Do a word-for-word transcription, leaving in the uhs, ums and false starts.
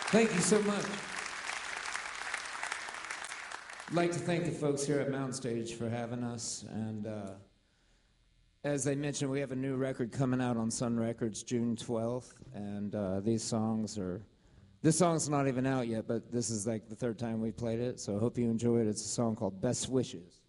Thank you so much. I'd like to thank the folks here at Mountain Stage for having us. And uh, as I mentioned, we have a new record coming out on Sun Records June twelfth. And uh, these songs are, this song's not even out yet, but this is like the third time we played it. So I hope you enjoy it. It's a song called Best Wishes.